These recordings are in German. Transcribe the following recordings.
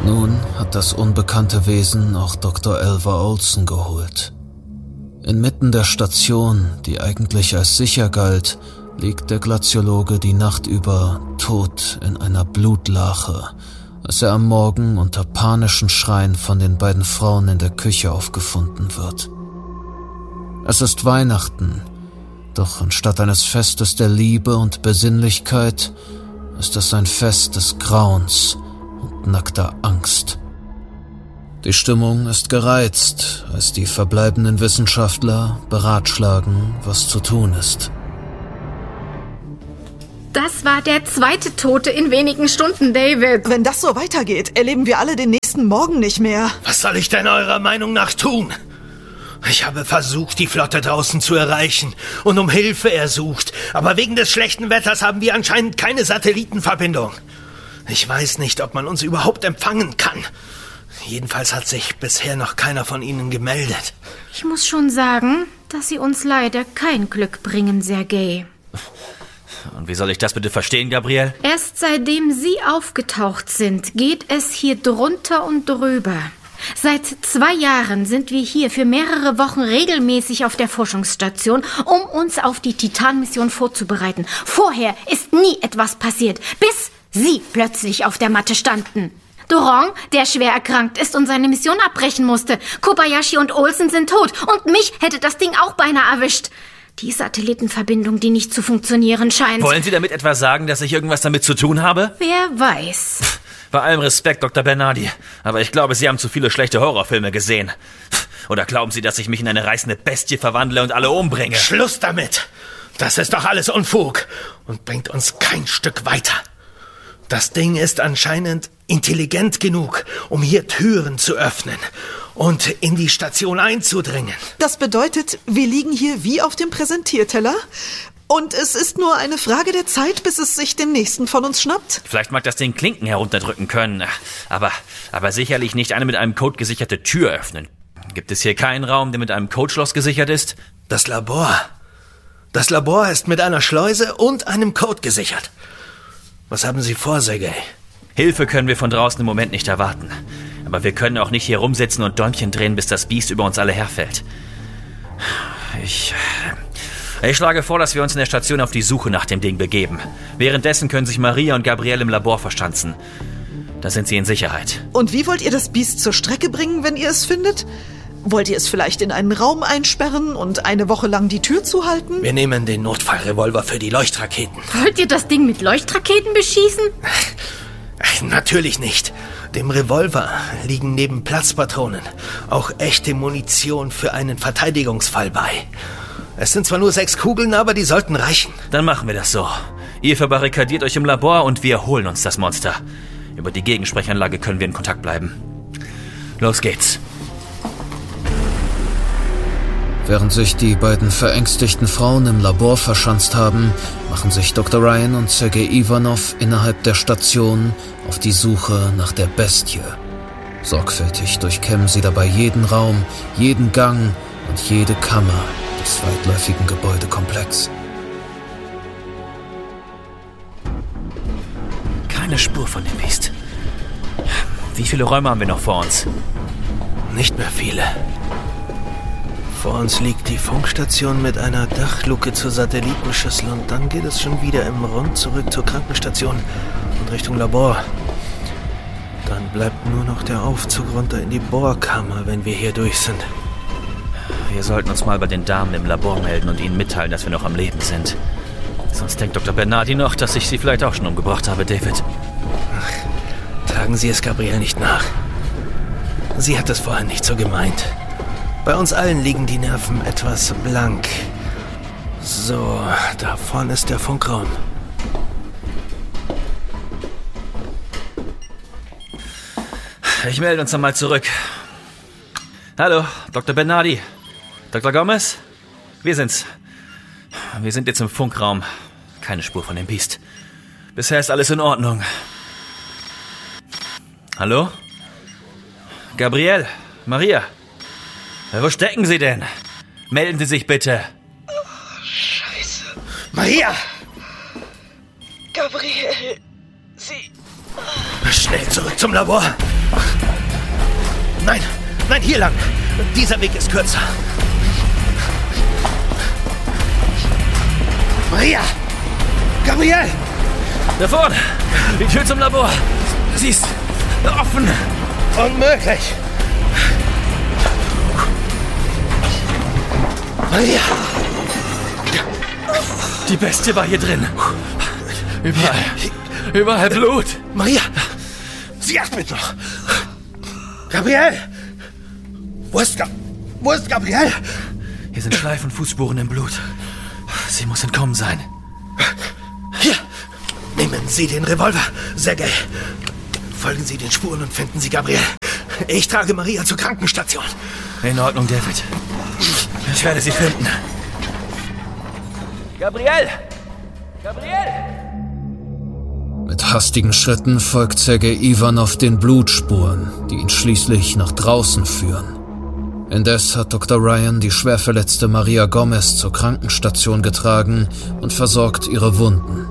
Nun hat das unbekannte Wesen auch Dr. Elva Olsen geholt. Inmitten der Station, die eigentlich als sicher galt, liegt der Glaziologe die Nacht über tot in einer Blutlache, als er am Morgen unter panischen Schreien von den beiden Frauen in der Küche aufgefunden wird. Es ist Weihnachten, doch anstatt eines Festes der Liebe und Besinnlichkeit ist es ein Fest des Grauens und nackter Angst. Die Stimmung ist gereizt, als die verbleibenden Wissenschaftler beratschlagen, was zu tun ist. Das war der zweite Tote in wenigen Stunden, David. Wenn das so weitergeht, erleben wir alle den nächsten Morgen nicht mehr. Was soll ich denn eurer Meinung nach tun? Ich habe versucht, die Flotte draußen zu erreichen und um Hilfe ersucht. Aber wegen des schlechten Wetters haben wir anscheinend keine Satellitenverbindung. Ich weiß nicht, ob man uns überhaupt empfangen kann. Jedenfalls hat sich bisher noch keiner von ihnen gemeldet. Ich muss schon sagen, dass Sie uns leider kein Glück bringen, Sergei. Und wie soll ich das bitte verstehen, Gabriel? Erst seitdem Sie aufgetaucht sind, geht es hier drunter und drüber. Seit 2 Jahren sind wir hier für mehrere Wochen regelmäßig auf der Forschungsstation, um uns auf die Titan-Mission vorzubereiten. Vorher ist nie etwas passiert, bis Sie plötzlich auf der Matte standen. Doron, der schwer erkrankt ist und seine Mission abbrechen musste. Kobayashi und Olsen sind tot und mich hätte das Ding auch beinahe erwischt. Die Satellitenverbindung, die nicht zu funktionieren scheint. Wollen Sie damit etwa sagen, dass ich irgendwas damit zu tun habe? Wer weiß. Bei allem Respekt, Dr. Bernardi, aber ich glaube, Sie haben zu viele schlechte Horrorfilme gesehen. Oder glauben Sie, dass ich mich in eine reißende Bestie verwandle und alle umbringe? Schluss damit! Das ist doch alles Unfug und bringt uns kein Stück weiter. Das Ding ist anscheinend intelligent genug, um hier Türen zu öffnen und in die Station einzudringen. Das bedeutet, wir liegen hier wie auf dem Präsentierteller und es ist nur eine Frage der Zeit, bis es sich den nächsten von uns schnappt. Vielleicht mag das Ding Klinken herunterdrücken können, aber sicherlich nicht eine mit einem Code gesicherte Tür öffnen. Gibt es hier keinen Raum, der mit einem Codeschloss gesichert ist? Das Labor. Das Labor ist mit einer Schleuse und einem Code gesichert. Was haben Sie vor, Sergei? Hilfe können wir von draußen im Moment nicht erwarten. Aber wir können auch nicht hier rumsitzen und Däumchen drehen, bis das Biest über uns alle herfällt. Ich schlage vor, dass wir uns in der Station auf die Suche nach dem Ding begeben. Währenddessen können sich Maria und Gabriel im Labor verschanzen. Da sind sie in Sicherheit. Und wie wollt ihr das Biest zur Strecke bringen, wenn ihr es findet? Wollt ihr es vielleicht in einen Raum einsperren und eine Woche lang die Tür zuhalten? Wir nehmen den Notfallrevolver für die Leuchtraketen. Wollt ihr das Ding mit Leuchtraketen beschießen? Natürlich nicht. Dem Revolver liegen neben Platzpatronen auch echte Munition für einen Verteidigungsfall bei. Es sind zwar nur 6 Kugeln, aber die sollten reichen. Dann machen wir das so. Ihr verbarrikadiert euch im Labor und wir holen uns das Monster. Über die Gegensprechanlage können wir in Kontakt bleiben. Los geht's. Während sich die beiden verängstigten Frauen im Labor verschanzt haben, machen sich Dr. Ryan und Sergei Ivanov innerhalb der Station auf die Suche nach der Bestie. Sorgfältig durchkämmen sie dabei jeden Raum, jeden Gang und jede Kammer des weitläufigen Gebäudekomplex. Keine Spur von dem Biest. Wie viele Räume haben wir noch vor uns? Nicht mehr viele. Vor uns liegt die Funkstation mit einer Dachluke zur Satellitenschüssel und dann geht es schon wieder im Rund zurück zur Krankenstation und Richtung Labor. Dann bleibt nur noch der Aufzug runter in die Bohrkammer, wenn wir hier durch sind. Wir sollten uns mal bei den Damen im Labor melden und ihnen mitteilen, dass wir noch am Leben sind. Sonst denkt Dr. Bernardi noch, dass ich sie vielleicht auch schon umgebracht habe, David. Ach, tragen Sie es Gabriel nicht nach. Sie hat es vorher nicht so gemeint. Bei uns allen liegen die Nerven etwas blank. So, da vorne ist der Funkraum. Ich melde uns nochmal zurück. Hallo, Dr. Bernardi. Dr. Gomez? Wir sind's. Wir sind jetzt im Funkraum. Keine Spur von dem Biest. Bisher ist alles in Ordnung. Hallo? Gabriel? Maria? Wo stecken Sie denn? Melden Sie sich bitte. Oh, Scheiße. Maria! Gabriel, Sie... Schnell zurück zum Labor. Nein, hier lang. Dieser Weg ist kürzer. Maria! Gabriel! Da vorne! Die Tür zum Labor! Sie ist offen! Unmöglich! Maria! Die Bestie war hier drin. Überall Blut. Maria! Sie atmet noch! Gabriel! Wo ist Gabriel? Hier sind Schleif- und Fußspuren im Blut. Sie muss entkommen sein. Hier! Nehmen Sie den Revolver, Sergei. Folgen Sie den Spuren und finden Sie Gabriel. Ich trage Maria zur Krankenstation. In Ordnung, David. Ich werde sie finden. Gabriel! Mit hastigen Schritten folgt Sergei Iwanov den Blutspuren, die ihn schließlich nach draußen führen. Indes hat Dr. Ryan die schwer verletzte Maria Gomez zur Krankenstation getragen und versorgt ihre Wunden.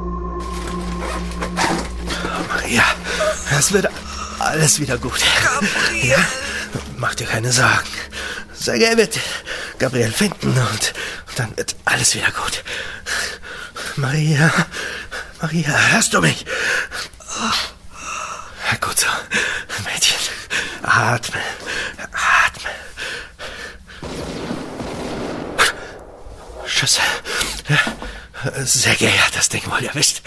Maria, es wird alles wieder gut. Ja? Mach dir keine Sorgen. Sergei wird Gabriel finden und dann wird alles wieder gut. Maria, hörst du mich? Gut so, Mädchen. Atme. Schüsse. Sergei hat das Ding wohl erwischt.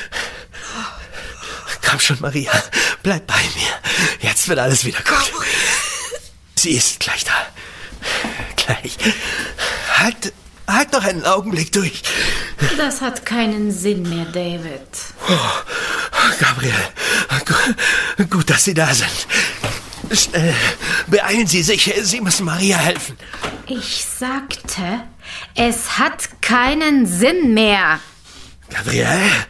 Komm schon, Maria. Bleib bei mir. Jetzt wird alles wieder gut. Sie ist gleich da. Gleich. Halt noch einen Augenblick durch. Das hat keinen Sinn mehr, David. Gabriel, gut, dass Sie da sind. Schnell, beeilen Sie sich. Sie müssen Maria helfen. Ich sagte, es hat keinen Sinn mehr. Gabriel?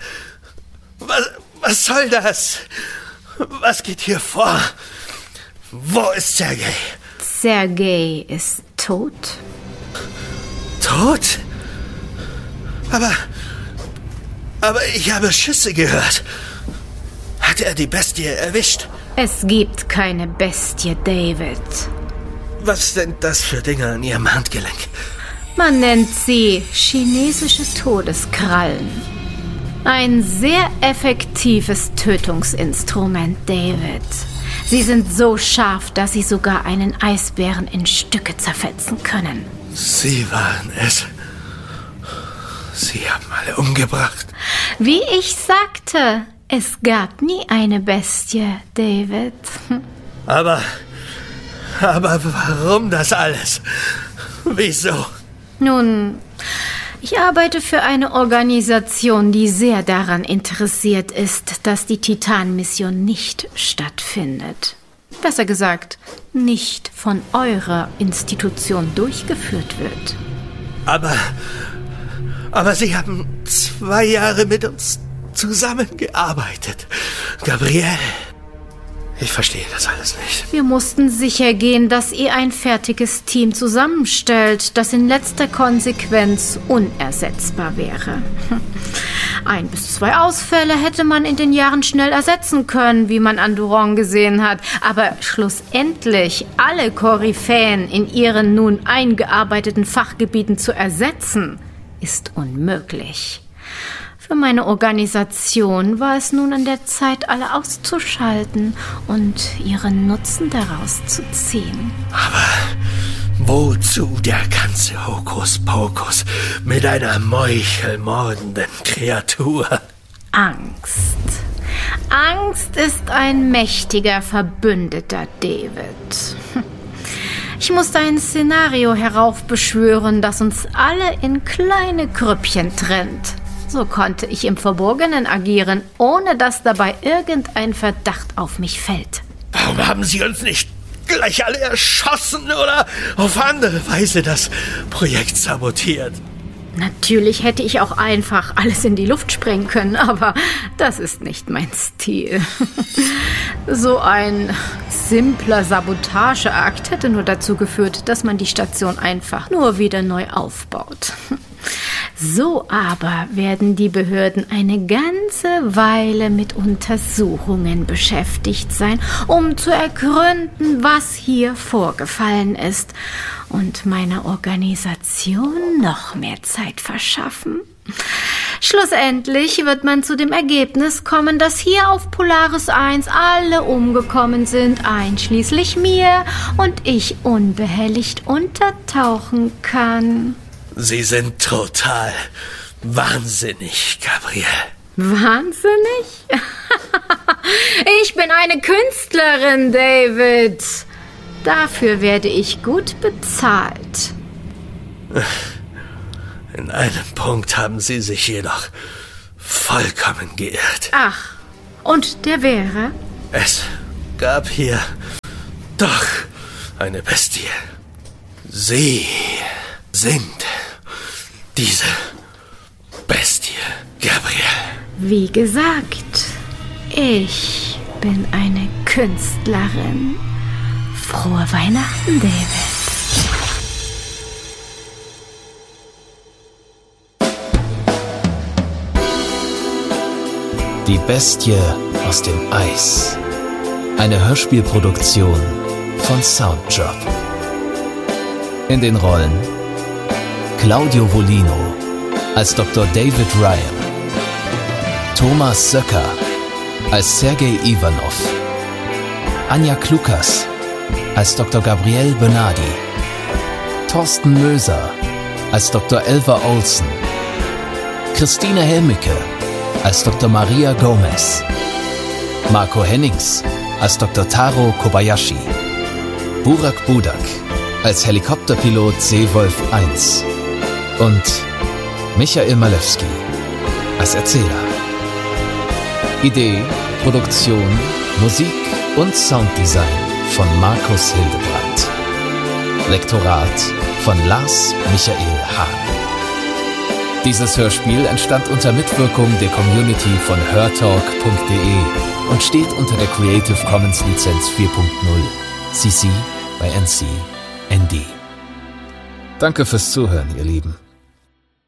Was soll das? Was geht hier vor? Wo ist Sergei? Sergei ist tot. Tot? Aber ich habe Schüsse gehört. Hat er die Bestie erwischt? Es gibt keine Bestie, David. Was sind das für Dinge an Ihrem Handgelenk? Man nennt sie chinesische Todeskrallen. Ein sehr effektives Tötungsinstrument, David. Sie sind so scharf, dass sie sogar einen Eisbären in Stücke zerfetzen können. Sie waren es. Sie haben alle umgebracht. Wie ich sagte, es gab nie eine Bestie, David. Aber warum das alles? Wieso? Nun, ich arbeite für eine Organisation, die sehr daran interessiert ist, dass die Titan-Mission nicht stattfindet. Besser gesagt, nicht von eurer Institution durchgeführt wird. Aber Sie haben 2 Jahre mit uns zusammengearbeitet. Gabriel, ich verstehe das alles nicht. Wir mussten sicher gehen, dass ihr ein fertiges Team zusammenstellt, das in letzter Konsequenz unersetzbar wäre. 1 bis 2 Ausfälle hätte man in den Jahren schnell ersetzen können, wie man an Duron gesehen hat. Aber schlussendlich alle Koryphäen in ihren nun eingearbeiteten Fachgebieten zu ersetzen, ist unmöglich. Für meine Organisation war es nun an der Zeit, alle auszuschalten und ihren Nutzen daraus zu ziehen. Aber wozu der ganze Hokuspokus mit einer meuchelmordenden Kreatur? Angst. Angst ist ein mächtiger Verbündeter, David. Ich musste ein Szenario heraufbeschwören, das uns alle in kleine Grüppchen trennt. So konnte ich im Verborgenen agieren, ohne dass dabei irgendein Verdacht auf mich fällt. Warum haben Sie uns nicht gleich alle erschossen oder auf andere Weise das Projekt sabotiert? Natürlich hätte ich auch einfach alles in die Luft sprengen können, aber das ist nicht mein Stil. So ein simpler Sabotageakt hätte nur dazu geführt, dass man die Station einfach nur wieder neu aufbaut. So aber werden die Behörden eine ganze Weile mit Untersuchungen beschäftigt sein, um zu ergründen, was hier vorgefallen ist und meiner Organisation noch mehr Zeit verschaffen. Schlussendlich wird man zu dem Ergebnis kommen, dass hier auf Polaris 1 alle umgekommen sind, einschließlich mir, und ich unbehelligt untertauchen kann. Sie sind total wahnsinnig, Gabrielle. Wahnsinnig? Ich bin eine Künstlerin, David. Dafür werde ich gut bezahlt. In einem Punkt haben Sie sich jedoch vollkommen geirrt. Ach, und der wäre? Es gab hier doch eine Bestie. Sie sind diese Bestie, Gabrielle. Wie gesagt, ich bin eine Künstlerin. Frohe Weihnachten, David. Die Bestie aus dem Eis. Eine Hörspielproduktion von Sounddrop. In den Rollen Claudio Volino als Dr. David Ryan, Thomas Söcker als Sergei Ivanov, Anja Klukas als Dr. Gabrielle Bernardi, Thorsten Möser als Dr. Elva Olsen, Christine Helmicke als Dr. Maria Gomez, Marco Hennings als Dr. Taro Kobayashi, Burak Budak als Helikopterpilot Seewolf 1 und Michael Malewski als Erzähler. Idee, Produktion, Musik und Sounddesign von Markus Hildebrandt. Lektorat von Lars Michael Hahn. Dieses Hörspiel entstand unter Mitwirkung der Community von hörtalk.de und steht unter der Creative Commons Lizenz 4.0 CC by NC ND. Danke fürs Zuhören, ihr Lieben.